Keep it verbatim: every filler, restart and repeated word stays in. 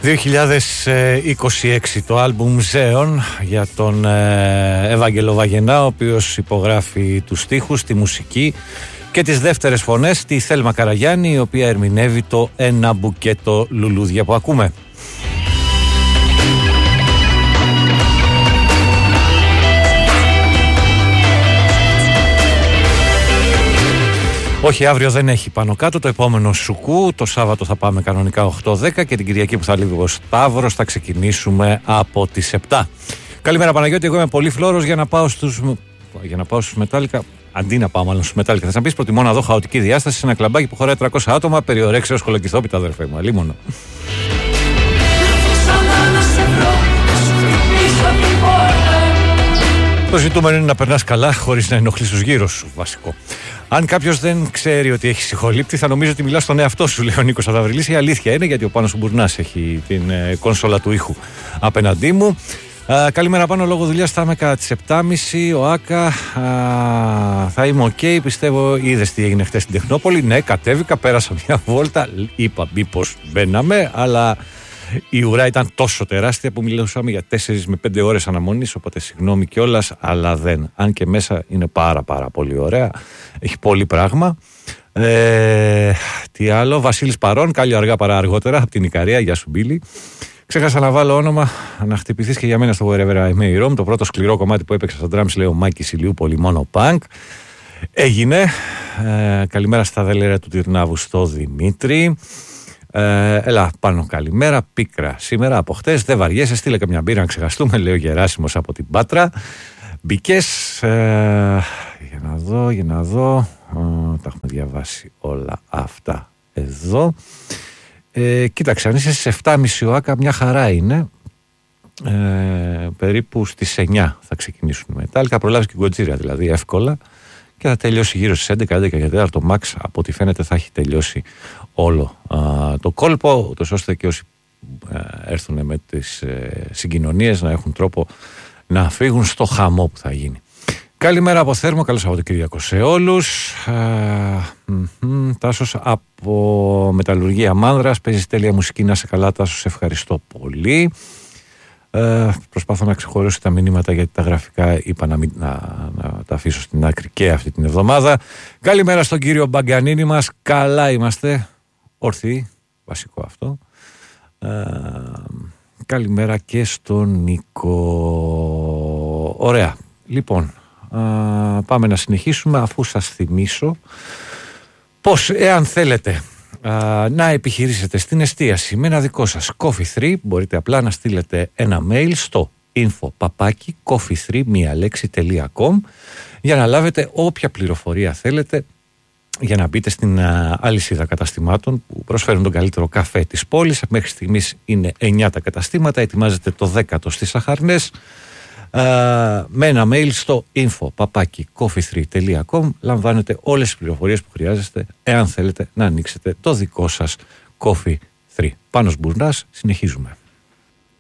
δύο χιλιάδες είκοσι έξι το άλμπουμ Ζέων για τον Ευάγγελο Βαγενά, ο οποίος υπογράφει τους στίχους, τη μουσική και τις δεύτερες φωνές, τη Θέλμα Καραγιάννη, η οποία ερμηνεύει το Ένα μπουκέτο λουλούδια που ακούμε. Όχι, αύριο δεν έχει πάνω κάτω, το επόμενο σουκού, το Σάββατο θα πάμε κανονικά οκτώ δέκα και την Κυριακή που θα λείπει ο Σταύρος θα ξεκινήσουμε από τις επτά. Καλημέρα Παναγιώτη, εγώ είμαι πολύ φλόρος για να πάω στους, για να πάω στους Μετάλλικα, αντί να πάω μάλλον στους Μετάλλικα. Θα να πεις προτιμώ να δω χαοτική διάσταση σε ένα κλαμπάκι που χωράει τριακόσια άτομα, περιορέξεως κολοκυθόπιτα αδερφέ μου, αλίμονο. Το ζητούμενο είναι να περνάς καλά χωρίς να ενοχλείς τους γύρω σου, βασικό. Αν κάποιος δεν ξέρει ότι έχει συγχολήπτη, θα νομίζει ότι μιλάς στον εαυτό σου, λέει ο Νίκος Αδαυριλής. Η αλήθεια είναι, γιατί ο Πάνος Μπουρνάς έχει την ε, κόνσολα του ήχου απέναντί μου. Α, καλημέρα Πάνο, λόγω δουλειάς θα είμαι κατά τις επτά και μισή. Ο Άκα, α, θα είμαι οκ, okay, πιστεύω. Είδες τι έγινε χτες στην Τεχνόπολη. Ναι, κατέβηκα, πέρασα μια βόλτα. Είπα μήπως μπαίναμε, αλλά η ουρά ήταν τόσο τεράστια που μιλούσαμε για τέσσερις με πέντε ώρες αναμονής, οπότε συγγνώμη κιόλας, αλλά δεν. Αν και μέσα είναι πάρα πάρα πολύ ωραία, έχει πολύ πράγμα. Ε, τι άλλο, Βασίλης Παρών, κάλλιο αργά παρά αργότερα, από την Ικαρία, γεια σου Μπίλη. Ξέχασα να βάλω όνομα, να χτυπηθείς και για μένα στο Wherever I May Roam, το πρώτο σκληρό κομμάτι που έπαιξα στα drums, λέει ο Μάκης Ηλιούπολη, μόνο punk. Έγινε. Ε, καλημέρα στα δελέρα του Τυρνάβου στο Δημήτρη. Ε, έλα πάνω, καλημέρα. Πίκρα σήμερα από χτες. Δεν βαριέσαι, στείλε καμιά μπύρα να ξεχαστούμε, λέει ο Γεράσιμος από την Πάτρα. Μπικές. Ε, για να δω, για να δω. Ε, τα έχουμε διαβάσει όλα αυτά εδώ. Ε, κοίταξε, αν είσαι στις επτά και μισή ο Άκα, μια χαρά είναι. Ε, περίπου στις εννιά θα ξεκινήσουν μετά. Θα προλάβεις και Γκοτζίρα, δηλαδή εύκολα. Και θα τελειώσει γύρω στις έντεκα, έντεκα και τέταρτο max. Από ό,τι φαίνεται θα έχει τελειώσει όλο α, το κόλπο, ούτως ώστε και όσοι α, έρθουν με τις ε, συγκοινωνίες να έχουν τρόπο να φύγουν στο χαμό που θα γίνει. Καλημέρα από Θέρμο, καλό Σαββατοκύριακο σε όλους. Α, μ, μ, Τάσος από Μεταλλουργία Μάνδρας, παίζεις τέλεια μουσική, να σε καλά Τάσος, σε ευχαριστώ πολύ. Ε, προσπαθώ να ξεχωρίσω τα μηνύματα γιατί τα γραφικά είπα να, μην, να, να τα αφήσω στην άκρη και αυτή την εβδομάδα. Καλημέρα στον κύριο Μπαγκανίνη μας. Καλά είμαστε. Ορθοί. Βασικό αυτό. Ε, καλημέρα και στον Νίκο. Ωραία. Λοιπόν, ε, πάμε να συνεχίσουμε αφού σας θυμίσω πως εάν θέλετε Uh, να επιχειρήσετε στην εστίαση με ένα δικό σας Coffee θρι, μπορείτε απλά να στείλετε ένα mail στο info παπάκι coffee θρι μία λέξη τελεία com για να λάβετε όποια πληροφορία θέλετε για να μπείτε στην uh, αλυσίδα καταστημάτων που προσφέρουν τον καλύτερο καφέ της πόλης. Μέχρι στιγμής είναι εννιά τα καταστήματα, ετοιμάζεται το δέκατο στις Σαχαρνές. Uh, με ένα mail στο info παπάκι coffee θρι τελεία com λαμβάνετε όλες τις πληροφορίες που χρειάζεστε εάν θέλετε να ανοίξετε το δικό σας Coffee θρι. Πάνος Μπουρνάς, συνεχίζουμε.